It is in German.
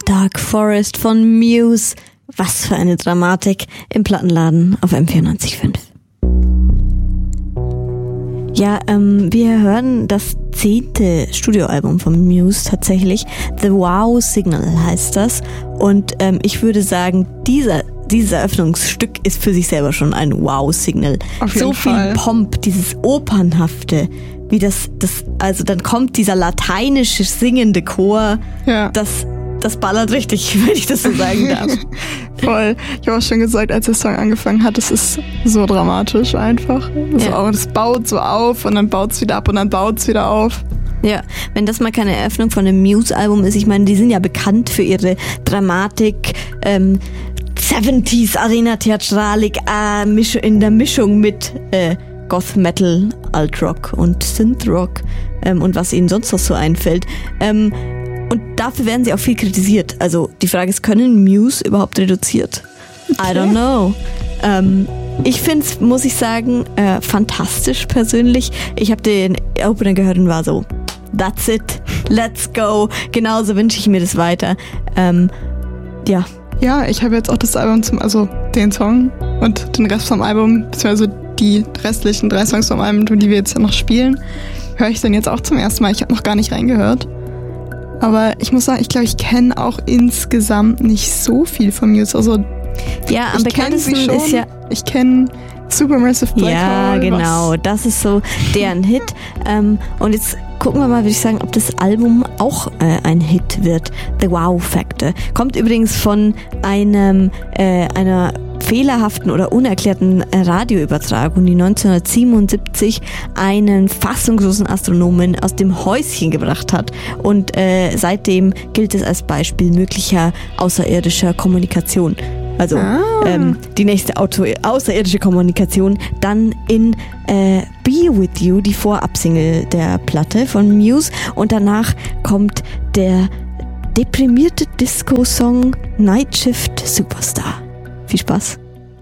Dark Forest von Muse. Was für eine Dramatik im Plattenladen auf M94.5. Ja, wir hören das 10. Studioalbum von Muse tatsächlich. The Wow Signal heißt das. Und ich würde sagen, dieses Eröffnungsstück ist für sich selber schon ein Wow-Signal. So viel Pomp, dieses Opernhafte, wie also dann kommt dieser lateinische singende Chor, das ballert richtig, wenn ich das so sagen darf. Voll. Ich habe auch schon gesagt, als der Song angefangen hat, es ist so dramatisch einfach. Das baut so auf und dann baut es wieder ab und dann baut es wieder auf. Ja, wenn das mal keine Eröffnung von einem Muse-Album ist, ich meine, die sind ja bekannt für ihre Dramatik, 70s Arena Theatralik in der Mischung mit Goth Metal, Alt Rock und Synth Rock und was ihnen sonst noch so einfällt. Und dafür werden sie auch viel kritisiert. Also die Frage ist, können Muse überhaupt reduziert? I don't know. Ich finde es, muss ich sagen, fantastisch persönlich. Ich habe den Opener gehört und war so, that's it, let's go. Genauso wünsche ich mir das weiter. Ja. Ja, ich habe jetzt auch das Album den Song und den Rest vom Album, beziehungsweise die restlichen 3 Songs vom Album, die wir jetzt noch spielen, höre ich dann jetzt auch zum ersten Mal. Ich habe noch gar nicht reingehört. Aber ich muss sagen, ich glaube, ich kenne auch insgesamt nicht so viel von Muse. Also, ja, am bekanntesten ist ja... Ich kenne Supermassive Black Hole. Ja, genau. Das ist so deren Hit. Und jetzt gucken wir mal, würde ich sagen, ob das Album auch ein Hit wird. The Wow Factor. Kommt übrigens von einer fehlerhaften oder unerklärten Radioübertragung, die 1977 einen fassungslosen Astronomen aus dem Häuschen gebracht hat. Und seitdem gilt es als Beispiel möglicher außerirdischer Kommunikation. Also die nächste außerirdische Kommunikation dann in Be With You, die Vorabsingle der Platte von Muse. Und danach kommt der deprimierte Disco-Song Night Shift Superstar. Viel Spaß.